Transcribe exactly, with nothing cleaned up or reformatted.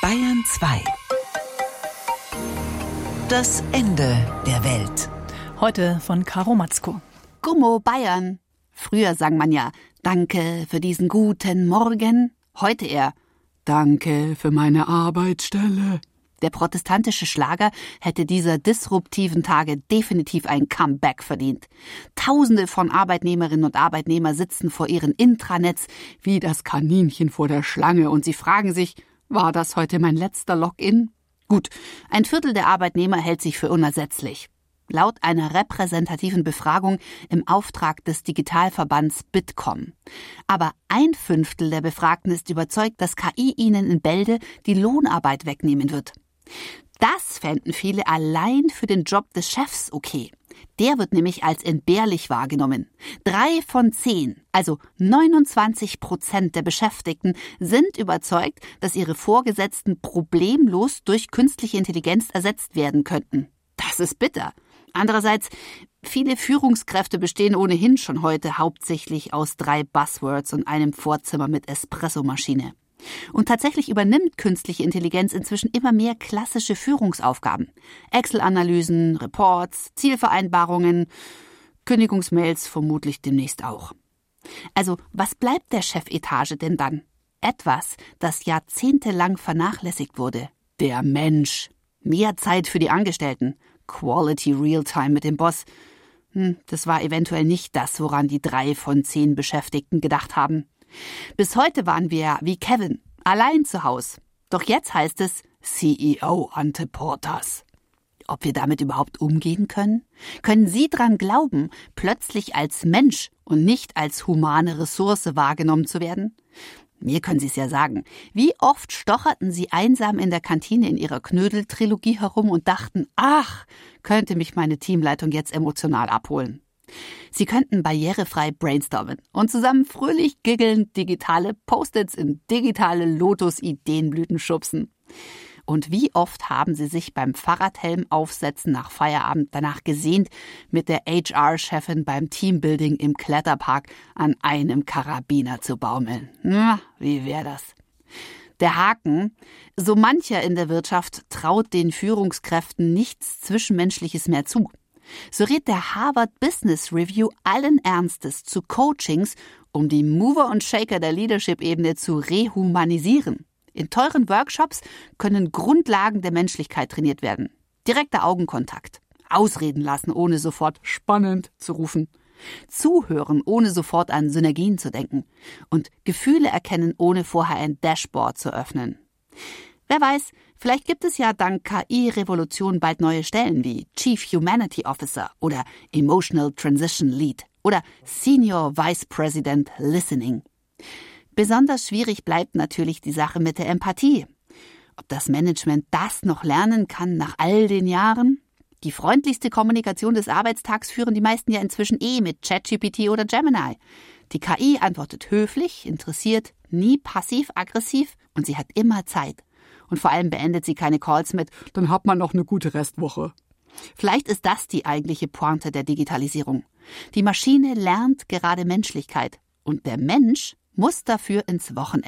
Bayern zwei. Das Ende der Welt. Heute von Caro Matzko. Gummo Bayern. Früher sang man ja Danke für diesen guten Morgen. Heute eher Danke für meine Arbeitsstelle. Der protestantische Schlager hätte dieser disruptiven Tage definitiv ein Comeback verdient. Tausende von Arbeitnehmerinnen und Arbeitnehmern sitzen vor ihren Intranets wie das Kaninchen vor der Schlange und sie fragen sich, war das heute mein letzter Login? Gut, ein Viertel der Arbeitnehmer hält sich für unersetzlich. Laut einer repräsentativen Befragung im Auftrag des Digitalverbands Bitkom. Aber ein Fünftel der Befragten ist überzeugt, dass K I ihnen in Bälde die Lohnarbeit wegnehmen wird. Das fänden viele allein für den Job des Chefs okay. Der wird nämlich als entbehrlich wahrgenommen. Drei von zehn, also neunundzwanzig Prozent der Beschäftigten, sind überzeugt, dass ihre Vorgesetzten problemlos durch künstliche Intelligenz ersetzt werden könnten. Das ist bitter. Andererseits, viele Führungskräfte bestehen ohnehin schon heute hauptsächlich aus drei Buzzwords und einem Vorzimmer mit Espressomaschine. Und tatsächlich übernimmt künstliche Intelligenz inzwischen immer mehr klassische Führungsaufgaben. Excel-Analysen, Reports, Zielvereinbarungen, Kündigungsmails vermutlich demnächst auch. Also, was bleibt der Chefetage denn dann? Etwas, das jahrzehntelang vernachlässigt wurde. Der Mensch. Mehr Zeit für die Angestellten. Quality Real-Time mit dem Boss. Hm, das war eventuell nicht das, woran die drei von zehn Beschäftigten gedacht haben. Bis heute waren wir wie Kevin, allein zu Hause. Doch jetzt heißt es C E O Ante Portas. Ob wir damit überhaupt umgehen können? Können Sie dran glauben, plötzlich als Mensch und nicht als humane Ressource wahrgenommen zu werden? Mir können Sie es ja sagen. Wie oft stocherten Sie einsam in der Kantine in Ihrer Knödel-Trilogie herum und dachten, ach, könnte mich meine Teamleitung jetzt emotional abholen. Sie könnten barrierefrei brainstormen und zusammen fröhlich giggelnd digitale Post-its in digitale Lotus-Ideenblüten schubsen. Und wie oft haben Sie sich beim Fahrradhelm aufsetzen nach Feierabend danach gesehnt, mit der H R-Chefin beim Teambuilding im Kletterpark an einem Karabiner zu baumeln? Na, wie wäre das? Der Haken: So mancher in der Wirtschaft traut den Führungskräften nichts Zwischenmenschliches mehr zu. So rät der Harvard Business Review allen Ernstes zu Coachings, um die Mover und Shaker der Leadership-Ebene zu rehumanisieren. In teuren Workshops können Grundlagen der Menschlichkeit trainiert werden. Direkter Augenkontakt. Ausreden lassen, ohne sofort spannend zu rufen. Zuhören, ohne sofort an Synergien zu denken. Und Gefühle erkennen, ohne vorher ein Dashboard zu öffnen. Wer weiß, vielleicht gibt es ja dank K I-Revolution bald neue Stellen wie Chief Humanity Officer oder Emotional Transition Lead oder Senior Vice President Listening. Besonders schwierig bleibt natürlich die Sache mit der Empathie. Ob das Management das noch lernen kann nach all den Jahren? Die freundlichste Kommunikation des Arbeitstags führen die meisten ja inzwischen eh mit ChatGPT oder Gemini. Die K I antwortet höflich, interessiert, nie passiv-aggressiv und sie hat immer Zeit. Und vor allem beendet sie keine Calls mit, dann hat man noch eine gute Restwoche. Vielleicht ist das die eigentliche Pointe der Digitalisierung. Die Maschine lernt gerade Menschlichkeit und der Mensch muss dafür ins Wochenende.